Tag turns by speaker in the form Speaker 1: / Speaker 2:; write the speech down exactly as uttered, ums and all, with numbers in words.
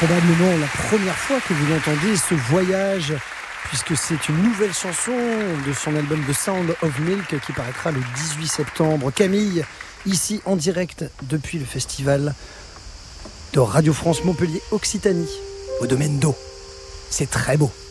Speaker 1: probablement la première fois que vous entendez ce voyage, puisque c'est une nouvelle chanson de son album The Sound of Milk qui paraîtra le dix-huit septembre. Camille, ici en direct depuis le festival de Radio France Montpellier Occitanie, au domaine d'eau. C'est très beau.